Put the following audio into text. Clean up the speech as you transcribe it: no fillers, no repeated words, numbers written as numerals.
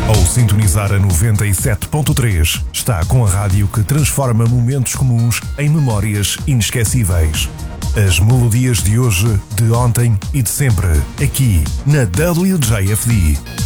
Ao sintonizar a 97.3, está com a rádio que transforma momentos comuns em memórias inesquecíveis. As melodias de hoje, de ontem e de sempre, aqui na WJFD.